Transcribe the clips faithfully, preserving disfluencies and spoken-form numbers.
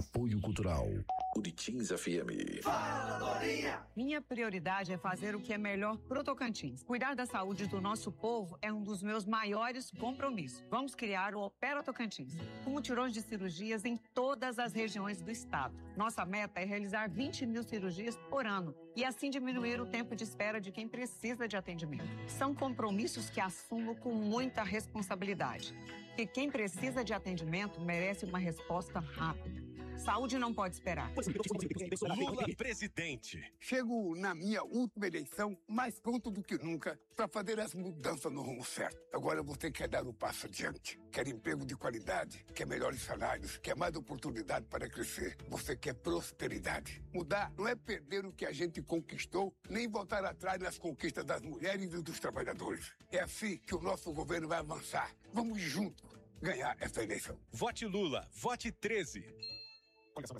Apoio Cultural Uritins F M. Fala, Dorinha! Minha prioridade é fazer o que é melhor pro Tocantins. Cuidar da saúde do nosso povo é um dos meus maiores compromissos. Vamos criar o Opera Tocantins, com mutirões de cirurgias em todas as regiões do estado. Nossa meta é realizar vinte mil cirurgias por ano e assim diminuir o tempo de espera de quem precisa de atendimento. São compromissos que assumo com muita responsabilidade. Porque quem precisa de atendimento merece uma resposta rápida. Saúde não pode esperar. Lula presidente. Chego na minha última eleição mais pronto do que nunca para fazer as mudanças no rumo certo. Agora você quer dar um passo adiante. Quer emprego de qualidade, quer melhores salários, quer mais oportunidade para crescer. Você quer prosperidade. Mudar não é perder o que a gente conquistou, nem voltar atrás nas conquistas das mulheres e dos trabalhadores. É assim que o nosso governo vai avançar. Vamos juntos ganhar essa eleição. Vote Lula, vote treze. Uritins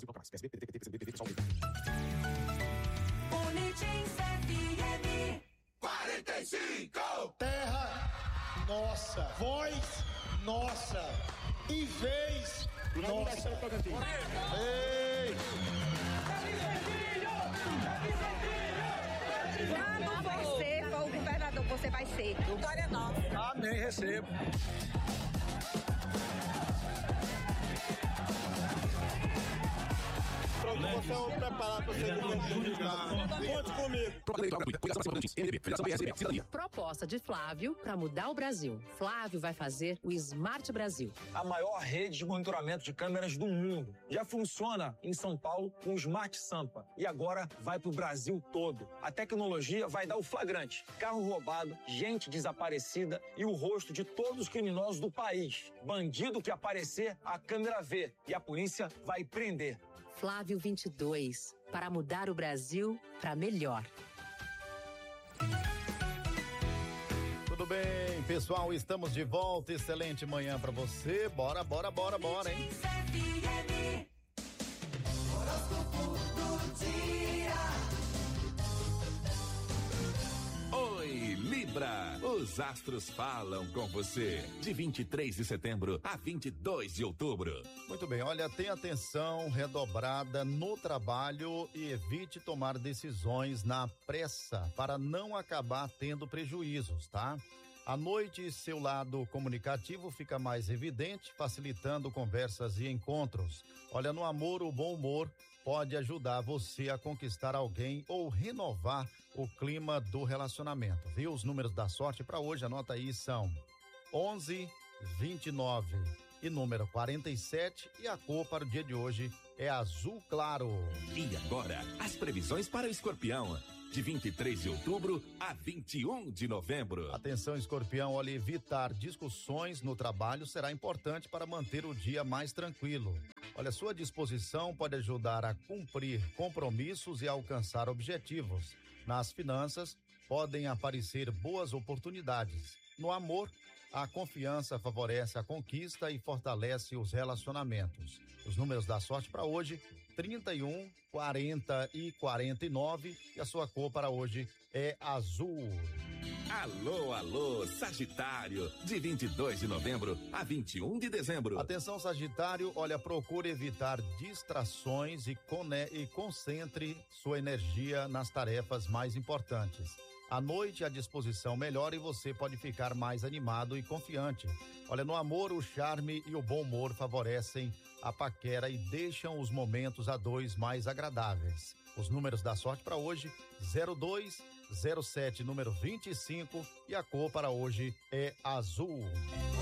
F M quarenta e cinco. Terra nossa, voz nossa e vez nossa. Ei! Quando você for o governador, você vai ser. Vitória nossa. Amém, recebo. Você é preparado para ser governador. Conte comigo. Proposta de Flávio para mudar o Brasil. Flávio vai fazer o Smart Brasil. A maior rede de monitoramento de câmeras do mundo. Já funciona em São Paulo com o Smart Sampa. E agora vai para o Brasil todo. A tecnologia vai dar o flagrante. Carro roubado, gente desaparecida e o rosto de todos os criminosos do país. Bandido que aparecer, a câmera vê. E a polícia vai prender. Flávio vinte e dois, para mudar o Brasil para melhor. Tudo bem, pessoal, estamos de volta. Excelente manhã para você. Bora, bora, bora, bora, hein? Horóscopo do dia. Oi, Libra! Os astros falam com você. De vinte e três de setembro a vinte e dois de outubro. Muito bem, olha, tenha atenção redobrada no trabalho e evite tomar decisões na pressa para não acabar tendo prejuízos, tá? À noite, seu lado comunicativo fica mais evidente, facilitando conversas e encontros. Olha, no amor, o bom humor pode ajudar você a conquistar alguém ou renovar o clima do relacionamento, viu? Os números da sorte para hoje, anota aí, são onze, vinte e nove e número quarenta e sete, e a cor para o dia de hoje é azul claro. E agora, as previsões para o Escorpião. De vinte e três de outubro a vinte e um de novembro. Atenção, Escorpião, olha, evitar discussões no trabalho será importante para manter o dia mais tranquilo. Olha, sua disposição pode ajudar a cumprir compromissos e alcançar objetivos. Nas finanças, podem aparecer boas oportunidades. No amor, a confiança favorece a conquista e fortalece os relacionamentos. Os números da sorte para hoje, trinta e um, quarenta e quarenta e nove, e a sua cor para hoje é azul. Alô, alô, Sagitário, de vinte e dois de novembro a vinte e um de dezembro. Atenção, Sagitário, olha, procure evitar distrações e, cone- e concentre sua energia nas tarefas mais importantes. À noite, a disposição melhora e você pode ficar mais animado e confiante. Olha, no amor, o charme e o bom humor favorecem a paquera e deixam os momentos a dois mais agradáveis. Os números da sorte para hoje, zero dois, zero sete, número vinte e cinco, e a cor para hoje é azul.